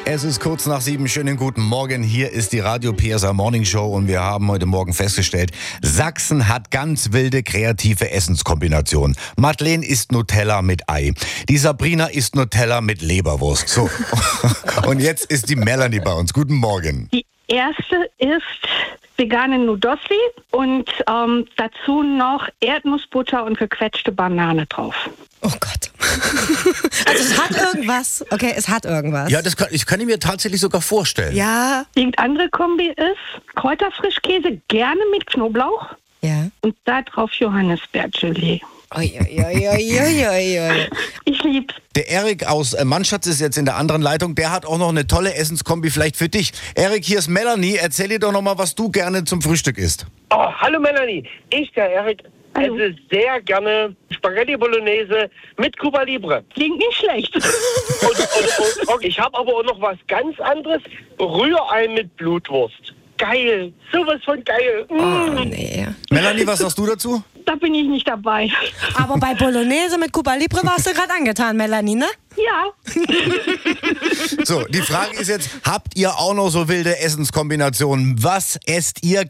Es ist kurz nach 7. Schönen guten Morgen. Hier ist die Radio PSA Morning Show und wir haben heute Morgen festgestellt, Sachsen hat ganz wilde kreative Essenskombinationen. Madeleine isst Nutella mit Ei. Die Sabrina isst Nutella mit Leberwurst. So. Und jetzt ist die Melanie bei uns. Guten Morgen. Die erste ist vegane Nudossi und dazu noch Erdnussbutter und gequetschte Banane drauf. Oh Gott. Also es hat irgendwas. Okay, es hat irgendwas. Ja, ich kann mir tatsächlich sogar vorstellen. Ja. Die andere Kombi ist Kräuterfrischkäse, gerne mit Knoblauch Ja. und da drauf Johannisbeergelee. Oi. Ich lieb's. Der Erik aus Mannschatz ist jetzt in der anderen Leitung. Der hat auch noch eine tolle Essenskombi vielleicht für dich. Erik, hier ist Melanie. Erzähl dir doch noch mal, was du gerne zum Frühstück isst. Oh, hallo Melanie. Ich, der Erik, esse sehr gerne Spaghetti Bolognese mit Cuba Libre. Klingt nicht schlecht. Und ich habe aber auch noch was ganz anderes. Rührei mit Blutwurst. Geil. Sowas von geil. Oh, nee. Melanie, was sagst du dazu? Da bin ich nicht dabei. Aber bei Bolognese mit Cuba Libre warst du gerade angetan, Melanie, ne? Ja. So, die Frage ist jetzt, habt ihr auch noch so wilde Essenskombinationen? Was esst ihr